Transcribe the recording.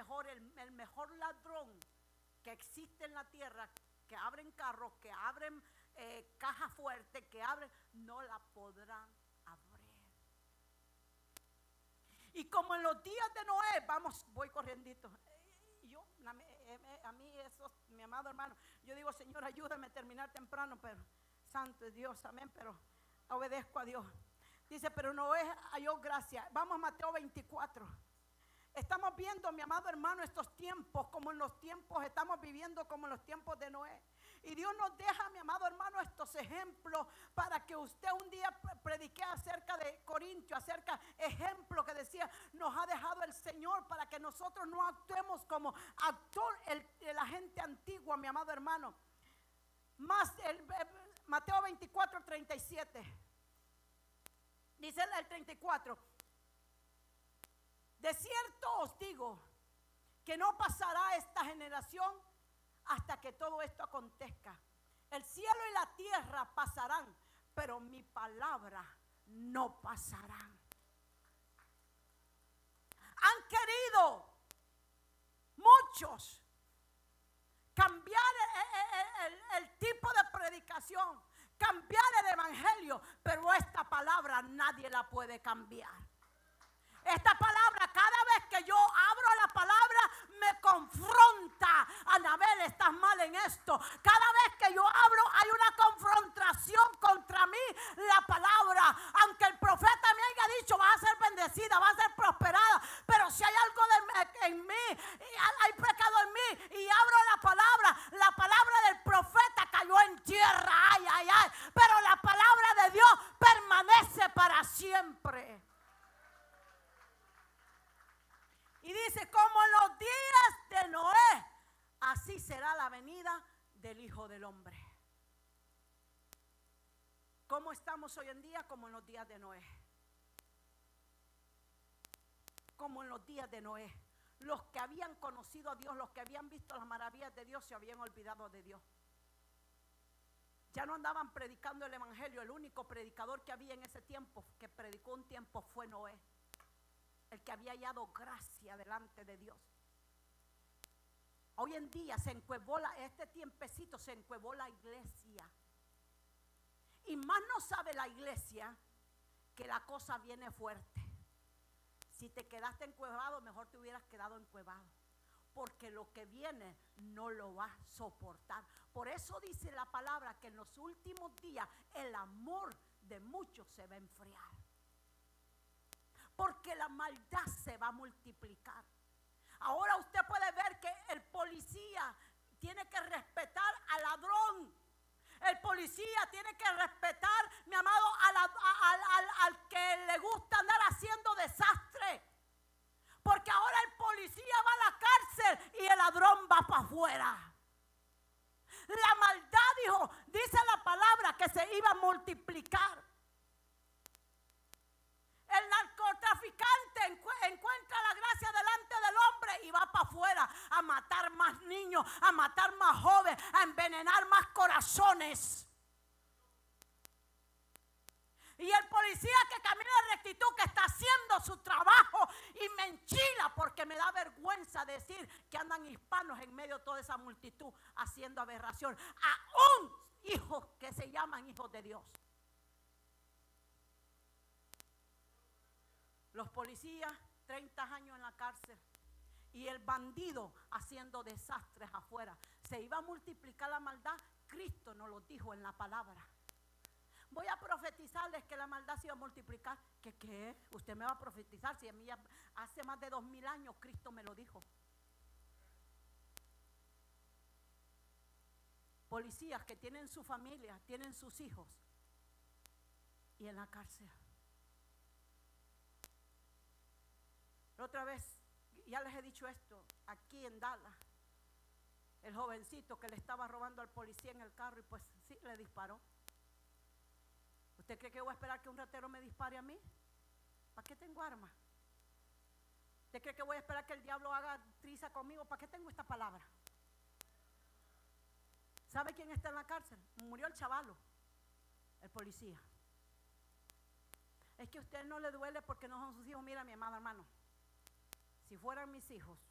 mejor, el mejor ladrón que existe en la tierra, que abren carros, que abren cajas fuertes, que abren, no la podrán abrir. Y como en los días de Noé, voy corriendito. A mí eso, mi amado hermano, yo digo, Señor, ayúdame a terminar temprano, pero santo es Dios, amén, pero obedezco a Dios. Dice, pero Noé halló gracia. Vamos a Mateo 24. Estamos viendo, mi amado hermano, estos tiempos, como en los tiempos, estamos viviendo como en los tiempos de Noé. Y Dios nos deja, mi amado hermano, estos ejemplos para que usted un día predique acerca de Corintios, acerca ejemplo que decía, nos ha dejado el Señor para que nosotros no actuemos como actuó la gente antigua, mi amado hermano. Mateo 24, 37. Dice el 34. De cierto os digo que no pasará esta generación hasta que todo esto acontezca. El cielo y la tierra pasarán, pero mi palabra no pasarán. Han querido muchos cambiar el tipo de predicación, cambiar el evangelio, pero esta palabra nadie la puede cambiar. Esta palabra, cada vez que yo abro la palabra, me confronta. Anabel, estás mal en esto. Cada vez que yo abro, hay una confrontación contra mí, la palabra. Aunque el profeta me haya dicho, va a ser bendecida, va a ser prosperada. Pero si hay algo en mí, hay pecado en mí, y abro la palabra del profeta cayó en tierra. Ay, ay, ay. Pero la palabra de Dios permanece para siempre. Y dice, como en los días de Noé, así será la venida del Hijo del Hombre. ¿Cómo estamos hoy en día? Como en los días de Noé. Como en los días de Noé. Los que habían conocido a Dios, los que habían visto las maravillas de Dios, se habían olvidado de Dios. Ya no andaban predicando el evangelio. El único predicador que había en ese tiempo, que predicó un tiempo, fue Noé. El que había hallado gracia delante de Dios. Hoy en día se encuevó este tiempecito se encuevó la iglesia. Y más no sabe la iglesia que la cosa viene fuerte. Si te quedaste encuevado, mejor te hubieras quedado encuevado. Porque lo que viene no lo va a soportar. Por eso dice la palabra que en los últimos días el amor de muchos se va a enfriar. Porque la maldad se va a multiplicar. Ahora usted puede ver que el policía tiene que respetar al ladrón. El policía tiene que respetar, mi amado, al que le gusta andar haciendo desastre. Porque ahora el policía va a la cárcel y el ladrón va para afuera. La maldad, dice la palabra, que se iba a multiplicar. El narcotraficante encuentra la gracia delante del hombre y va para afuera a matar más niños, a matar más jóvenes, a envenenar más corazones. Y el policía que camina en rectitud, que está haciendo su trabajo, y me enchila porque me da vergüenza decir que andan hispanos en medio de toda esa multitud haciendo aberración. Aún hijos que se llaman hijos de Dios. Los policías, 30 años en la cárcel. Y el bandido haciendo desastres afuera. Se iba a multiplicar la maldad. Cristo nos lo dijo en la palabra. Voy a profetizarles que la maldad se iba a multiplicar. ¿Qué? Usted me va a profetizar si a mí ya hace más de 2000 años Cristo me lo dijo. Policías que tienen su familia, tienen sus hijos. Y en la cárcel. La otra vez, ya les he dicho esto, aquí en Dallas, el jovencito que le estaba robando al policía en el carro y pues sí, le disparó. ¿Usted cree que voy a esperar que un ratero me dispare a mí? ¿Para qué tengo armas? ¿Usted cree que voy a esperar que el diablo haga triza conmigo? ¿Para qué tengo esta palabra? ¿Sabe quién está en la cárcel? Murió el chavalo, el policía. Es que a usted no le duele porque no son sus hijos. Mira, mi amado hermano, si fueran mis hijos,